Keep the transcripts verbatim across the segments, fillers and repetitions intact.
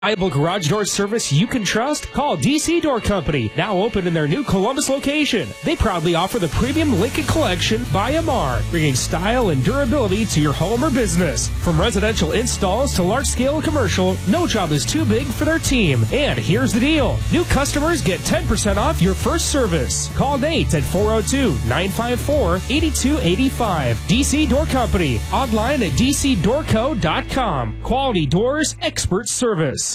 Reliable garage door service you can trust? Call D C Door Company, now open in their new Columbus location. They proudly offer the premium Lincoln Collection by M R, bringing style and durability to your home or business. From residential installs to large-scale commercial, no job is too big for their team. And here's the deal. New customers get ten percent off your first service. Call Nate at four oh two, nine five four, eight two eight five. D C Door Company, online at d c door co dot com. Quality doors, expert service.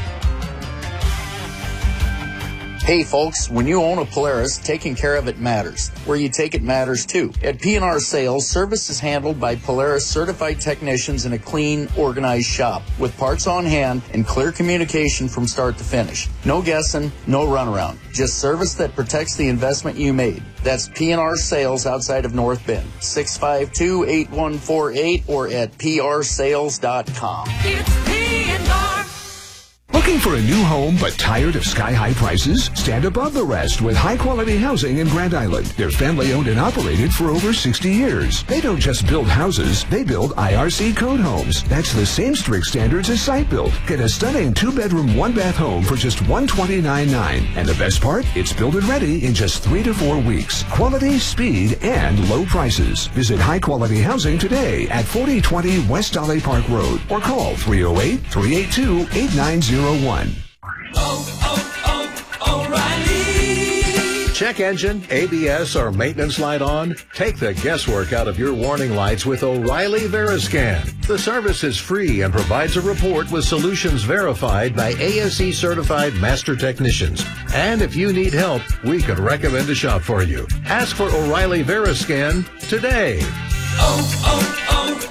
Hey folks, when you own a Polaris, taking care of it matters. Where you take it matters too. At P and R Sales, service is handled by Polaris certified technicians in a clean, organized shop with parts on hand and clear communication from start to finish. No guessing, no runaround. Just service that protects the investment you made. That's P and R Sales outside of North Bend. six five two, eight one four eight or at p r sales dot com. It's P and R. Looking for a new home but tired of sky-high prices? Stand above the rest with high-quality housing in Grand Island. They're family-owned and operated for over sixty years. They don't just build houses, they build I R C code homes. That's the same strict standards as site built. Get a stunning two-bedroom, one-bath home for just one hundred twenty-nine thousand dollars. And the best part? It's built and ready in just three to four weeks. Quality, speed, and low prices. Visit High Quality Housing today at forty twenty West Dolly Park Road or call three oh eight, three eight two, eight nine zero one. Oh, oh, oh, O'Reilly. Check engine, A B S, or maintenance light on? Take the guesswork out of your warning lights with O'Reilly Veriscan. The service is free and provides a report with solutions verified by A S E certified master technicians. And if you need help, we can recommend a shop for you. Ask for O'Reilly Veriscan today. Oh,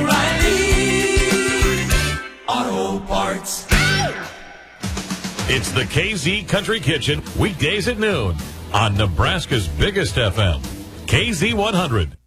oh, oh, O'Reilly Auto Parts. It's the K Z Country Kitchen, weekdays at noon on Nebraska's biggest F M, K Z one hundred.